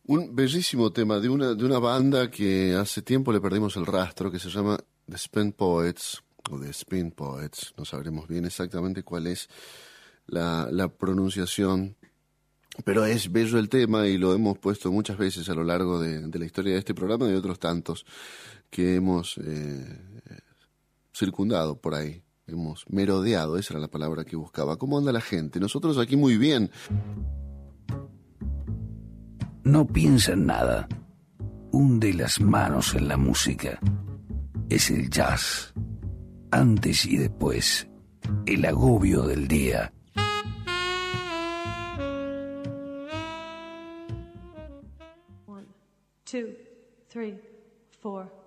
Un bellísimo tema de una banda que hace tiempo le perdimos el rastro, que se llama The Spin Poets, o The Spin Poets, no sabremos bien exactamente cuál es la pronunciación, pero es bello el tema y lo hemos puesto muchas veces a lo largo de la historia de este programa y de otros tantos que hemos circundado por ahí, hemos merodeado, esa era la palabra que buscaba. ¿Cómo anda la gente? Nosotros aquí muy bien. No piensa en nada. Hunde las manos en la música. Es el jazz. Antes y después. El agobio del día. One, two, three, four.